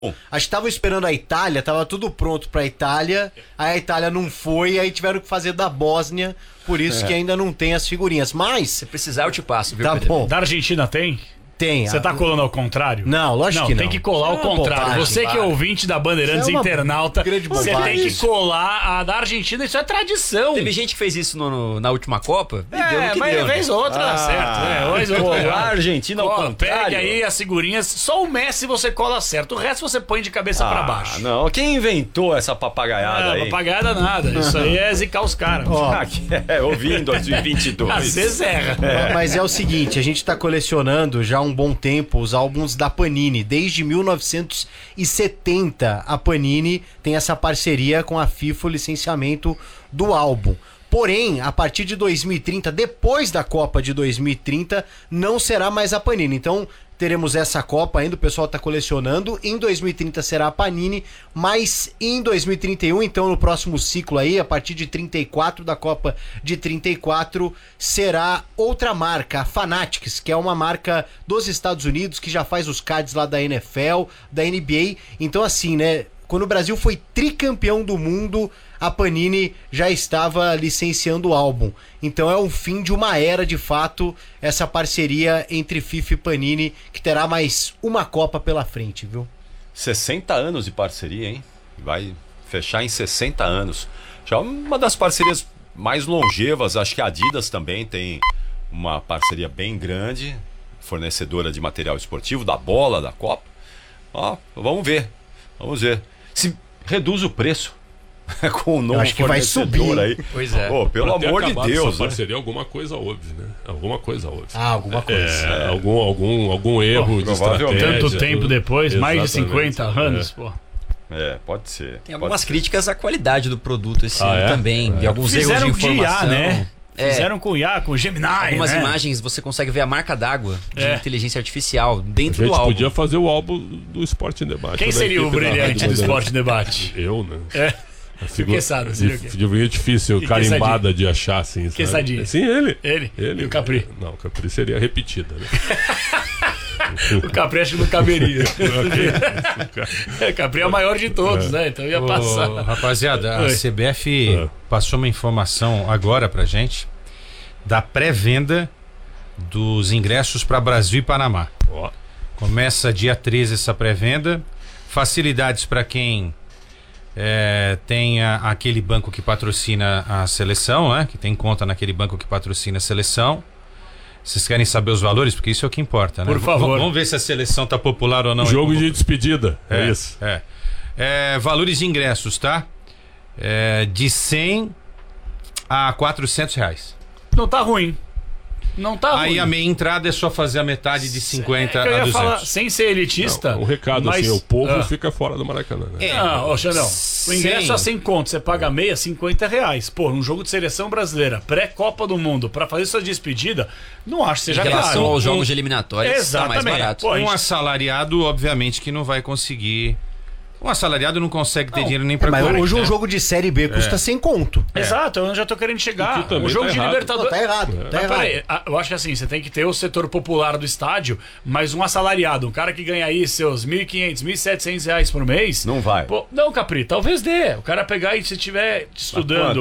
A gente tava esperando a Itália, tava tudo pronto pra Itália, aí a Itália não foi, aí tiveram que fazer da Bósnia, por isso que ainda não tem as figurinhas. Mas... Se precisar, eu te passo, viu, Tá Pedro? bom. Da Argentina tem? Tem. Você tá colando ao contrário? Não, lógico que não. Tem que colar ao contrário. bobagem, Você que é ouvinte da Bandeirantes, Isso é uma internauta, grande você bobagem. tem que colar a da Argentina, isso é tradição. Teve gente que fez isso na última Copa e deu no que mas deu. vez outra dá certo. Vez outra Colar dá. a Argentina ao contrário. Pega aí as figurinhas, só o Messi você cola certo, o resto você põe de cabeça pra baixo. Não, quem inventou essa papagaiada aí? Papagaiada nada, isso aí é zicar os caras. Ouvindo 2022. Às vezes erra. Mas é o seguinte, a gente tá colecionando já há um bom tempo os álbuns da Panini. Desde 1970 a Panini tem essa parceria com a FIFA, o licenciamento do álbum. Porém, a partir de 2030, depois da Copa de 2030, não será mais a Panini. Então, teremos essa Copa ainda, o pessoal está colecionando. Em 2030 será a Panini, mas em 2031, então no próximo ciclo aí, a partir de 34 da Copa de 34, será outra marca, a Fanatics, que é uma marca dos Estados Unidos, que já faz os cards lá da NFL, da NBA. Então assim, né, quando o Brasil foi tricampeão do mundo, a Panini já estava licenciando o álbum. Então é o fim de uma era, de fato, essa parceria entre FIFA e Panini, que terá mais uma Copa pela frente, viu? 60 anos de parceria, hein? Vai fechar em 60 anos. Já uma das parcerias mais longevas, acho que a Adidas também tem uma parceria bem grande, fornecedora de material esportivo, da bola, da Copa. Ó, vamos ver. Se reduz o preço com o novo acho que vai subir aí. Pois é. Pô, pelo amor de Deus, essa parceria, alguma coisa houve, né? Alguma coisa houve. Alguma coisa. Algum erro de provavelmente. estratégia. Tanto tempo depois, mais de Exatamente. 50 anos, pô. Pode ser. Tem algumas críticas à qualidade do produto esse ano também. De alguns Fizeram erros de de IA, informação. né? Fizeram com IA, com Gemini, Algumas né? imagens você consegue ver a marca d'água de inteligência artificial A dentro do gente álbum. podia fazer o álbum do Esporte em Debate. Quem da seria o equipe da brilhante Rádio do Bandeirantes. Esporte Debate? Eu, né? O Quesada, seria o quê? Seria difícil, E carimbada de achar, assim, sabe? Quesadinha. Sim, ele. Ele? E o Capri? Não, o Capri seria repetida, né? O Capri acho que não caberia. O Capri é o maior de todos, né? Então ia passar. Rapaziada, a Oi. CBF passou uma informação agora pra gente da pré-venda dos ingressos para Brasil e Panamá. Ó. Começa dia 13 essa pré-venda. Facilidades para quem tem aquele banco que patrocina a seleção, né? Que tem conta naquele banco que patrocina a seleção. Vocês querem saber os valores? Porque isso é o que importa, né? Por favor. Vamos ver se a seleção tá popular ou não. Jogo de despedida, é isso. Valores de ingressos, tá? De 100 a R$400. Não tá ruim. Não tá ruim. Aí a meia entrada é só fazer a metade de 50 que eu a ia 200. falar, sem ser elitista. Um recado mas, assim, o povo fica fora do Maracanã, né? Não, Xandão, o ingresso a 100 conto, você paga meia, R$50. Pô, num jogo de seleção brasileira, pré-Copa do Mundo, pra fazer sua despedida, não acho que seja Em relação caro. aos jogos de eliminatórias, tá Exatamente. mais barato. Pô, Um assalariado, obviamente, que não vai conseguir. Um assalariado não consegue ter dinheiro nem pra Mas comer, hoje um né? jogo de Série B custa 100 conto. Exato, eu já tô querendo chegar. O que também O jogo tá de errado. Libertadores. Tá errado, tá Mas errado. peraí, eu acho que assim, você tem que ter o setor popular do estádio, mas um assalariado, um cara que ganha aí seus R$1.500, R$1.700 por mês. Não vai. Pô, não, Capri, talvez dê. O cara pegar e se estiver estudando